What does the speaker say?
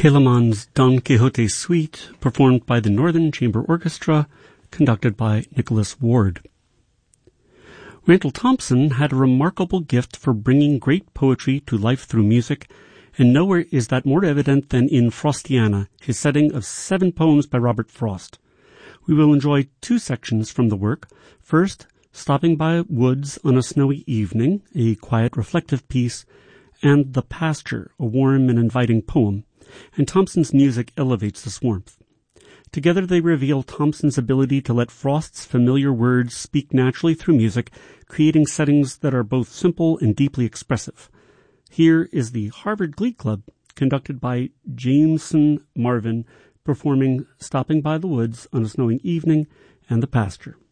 Telemann's Don Quixote Suite, performed by the Northern Chamber Orchestra, conducted by Nicholas Ward. Randall Thompson had a remarkable gift for bringing great poetry to life through music, and nowhere is that more evident than in Frostiana, his setting of 7 poems by Robert Frost. We will enjoy 2 sections from the work. First, Stopping by Woods on a Snowy Evening, a quiet, reflective piece, and The Pasture, a warm and inviting poem, and Thompson's music elevates this warmth. Together they reveal Thompson's ability to let Frost's familiar words speak naturally through music, creating settings that are both simple and deeply expressive. Here is the Harvard Glee Club, conducted by Jameson Marvin, performing Stopping by the Woods on a Snowy Evening and The Pasture.